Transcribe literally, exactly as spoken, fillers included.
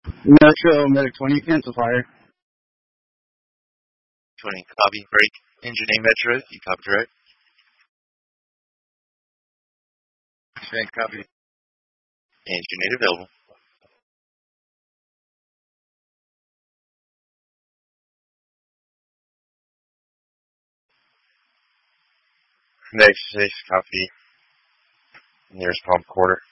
Metro, Medic twenty, cancel fire. twenty, copy, break. Engine A Metro, you copy direct. Okay, copy. Engine eight available. Next six, copy. Nearest pump quarter.